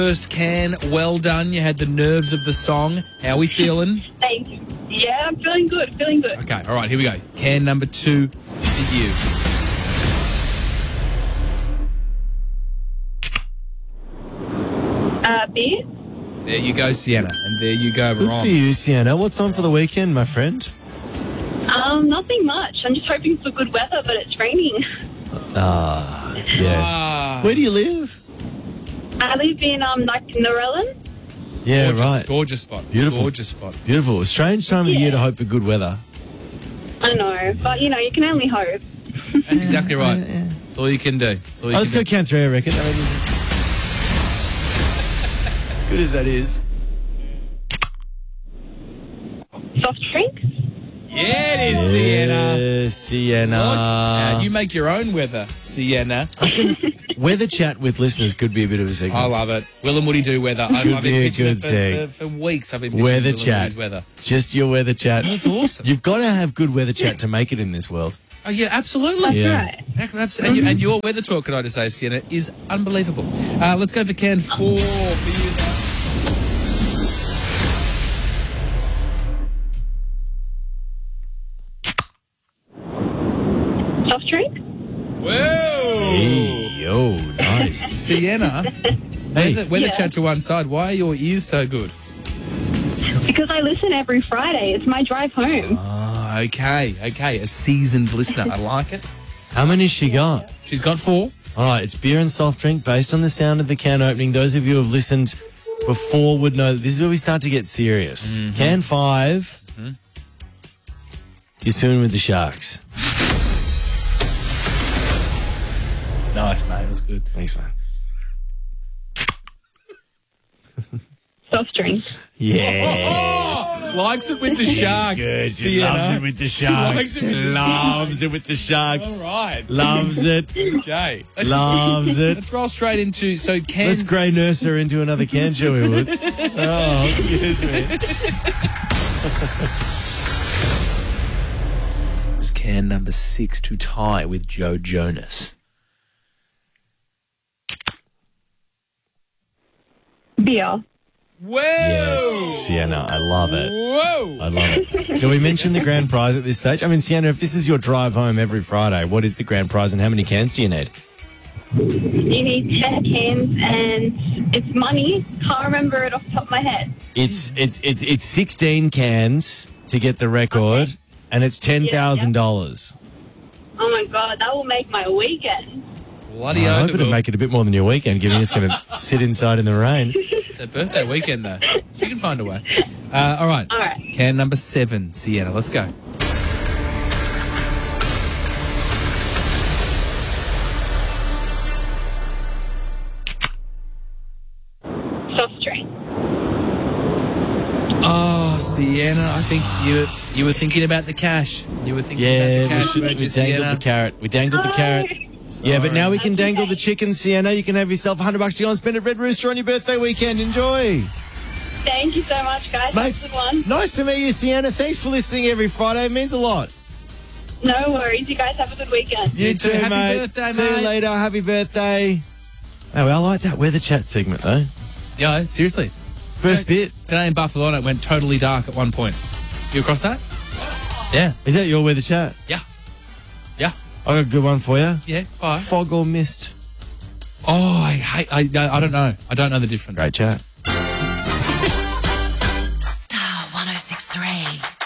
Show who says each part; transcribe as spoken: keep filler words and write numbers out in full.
Speaker 1: First can, well done. You had the nerves of the song. How are we feeling?
Speaker 2: Thank you. Yeah, I'm feeling good, feeling good.
Speaker 1: Okay, all right, here we go. Can number two for you.
Speaker 2: Uh, beer?
Speaker 1: There you go, Sienna. And there you go,
Speaker 3: Good
Speaker 1: Ron.
Speaker 3: for you, Sienna. What's on for the weekend, my friend?
Speaker 2: Um, nothing much. I'm just hoping for good weather, but it's raining.
Speaker 3: Ah, yeah.
Speaker 1: Ah,
Speaker 3: Where do you live?
Speaker 2: I live in, um, like, Norellan.
Speaker 3: Yeah,
Speaker 1: gorgeous,
Speaker 3: right.
Speaker 1: Gorgeous spot.
Speaker 3: Beautiful.
Speaker 1: Gorgeous spot.
Speaker 3: Beautiful. A strange time of the
Speaker 2: Yeah.
Speaker 3: year to hope for good weather.
Speaker 2: I know, but, you know, you can only hope.
Speaker 1: That's exactly right. That's all you can do. That's all you
Speaker 3: Oh, let's
Speaker 1: can
Speaker 3: go
Speaker 1: do.
Speaker 3: count three, I reckon. I mean, as good as that is.
Speaker 2: Soft drink?
Speaker 1: Yeah, it is, Sienna.
Speaker 3: Yes, Sienna.
Speaker 1: Uh, you make your own weather, Sienna.
Speaker 3: Weather chat with listeners could be a bit of a segment.
Speaker 1: I love it. Will and Woody do weather. I've,
Speaker 3: Could
Speaker 1: I've been
Speaker 3: be a
Speaker 1: pitching
Speaker 3: good
Speaker 1: it for,
Speaker 3: thing.
Speaker 1: for, for weeks. I've been pitching
Speaker 3: Weather
Speaker 1: Will and
Speaker 3: chat.
Speaker 1: Woody's weather.
Speaker 3: Just your weather chat.
Speaker 1: That's awesome.
Speaker 3: You've got to have good weather chat to make it in this world.
Speaker 1: Oh, yeah, absolutely.
Speaker 2: That's
Speaker 3: Yeah.
Speaker 2: right.
Speaker 1: Abs- And, you, and your weather talk, can I just say, Sienna, is unbelievable. Uh, let's go for can four for you now.
Speaker 2: Soft drink?
Speaker 1: Whoa!
Speaker 3: Hey, yo, nice.
Speaker 1: Sienna,
Speaker 3: Hey.
Speaker 1: weather, weather
Speaker 2: Yeah.
Speaker 1: chat to one side. Why are your ears so good?
Speaker 2: Because I listen every Friday. It's my drive home.
Speaker 1: Oh, okay, okay. A seasoned listener. I like it.
Speaker 3: How many has she got?
Speaker 1: She's got four.
Speaker 3: All right, it's beer and soft drink based on the sound of the can opening. Those of you who have listened before would know that this is where we start to get serious.
Speaker 1: Mm-hmm.
Speaker 3: Can five. You're swimming with the sharks.
Speaker 1: Nice, mate. That's good.
Speaker 3: Thanks, man.
Speaker 2: Soft drink.
Speaker 3: Yes.
Speaker 1: Likes it with the sharks.
Speaker 3: Good. She
Speaker 1: Sienna.
Speaker 3: loves it with the sharks.
Speaker 1: Likes it with the
Speaker 3: Loves it with the sharks.
Speaker 1: All right.
Speaker 3: Loves it.
Speaker 1: Okay. Let's,
Speaker 3: Loves it.
Speaker 1: let's roll straight into so can.
Speaker 3: Let's grey nurse her into another can, shall we, Woods? Oh, excuse me.
Speaker 1: This is can number six to tie with Joe Jonas.
Speaker 2: Beer.
Speaker 1: Whoa!
Speaker 3: Yes, Sienna, I love it.
Speaker 1: Whoa!
Speaker 3: I love it. Do we mention the grand prize at this stage? I mean, Sienna, if this is your drive home every Friday, what is the grand prize and how many cans do you need?
Speaker 2: You need ten cans and it's money. Can't remember it off the top of my head.
Speaker 3: It's it's it's it's sixteen cans to get the record,
Speaker 2: Okay.
Speaker 3: and it's ten thousand dollars.
Speaker 2: Oh my God, that will make my weekend.
Speaker 1: Bloody
Speaker 3: I
Speaker 1: oath
Speaker 3: hope
Speaker 1: it
Speaker 3: it'll
Speaker 1: will.
Speaker 3: make it a bit more than your weekend, given you're just going to sit inside in the rain.
Speaker 1: It's her birthday weekend, though. She can find a way. Uh, all right.
Speaker 2: All right.
Speaker 1: Can number seven, Sienna. Let's go.
Speaker 2: Soft drink.
Speaker 1: Oh, Sienna, I think you you were thinking about the cash. You were thinking
Speaker 3: Yeah,
Speaker 1: about the
Speaker 3: we,
Speaker 1: cash,
Speaker 3: should,
Speaker 1: weren't
Speaker 3: we
Speaker 1: you,
Speaker 3: dangled
Speaker 1: Sienna?
Speaker 3: the carrot. We dangled the carrot. Yeah, but now we can dangle the chicken, Sienna. You can have yourself a hundred bucks to go and spend at Red Rooster on your birthday weekend. Enjoy.
Speaker 2: Thank you so much, guys.
Speaker 3: Mate,
Speaker 2: Have a good one.
Speaker 3: nice to meet you, Sienna. Thanks for listening every Friday. It means a lot.
Speaker 2: No worries. You guys have a good weekend.
Speaker 3: You,
Speaker 1: You
Speaker 3: too,
Speaker 1: too. Happy
Speaker 3: mate.
Speaker 1: birthday,
Speaker 3: See
Speaker 1: mate.
Speaker 3: you later. Happy birthday. Oh, well, I like that weather chat segment, though.
Speaker 1: Yeah, seriously.
Speaker 3: First bit.
Speaker 1: Today in Barcelona, it went totally dark at one point. You across that? Yeah.
Speaker 3: Is that your weather chat?
Speaker 1: Yeah. Yeah.
Speaker 3: I got a good one for you.
Speaker 1: Yeah. Five.
Speaker 3: Fog or mist?
Speaker 1: Oh, I hate. I, I don't know. I don't know the difference.
Speaker 3: Great chat.
Speaker 4: Star one oh six point three.